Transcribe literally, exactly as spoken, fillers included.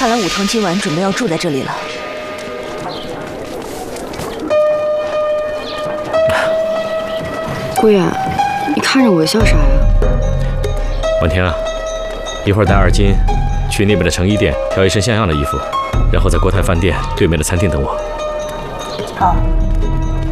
看来武藤今晚准备要住在这里了。 顾远，你看着我笑啥呀？ 婉婷啊，一会儿带二金去那边的成衣店挑一身像样的衣服，然后在国泰饭店对面的餐厅等我。 好。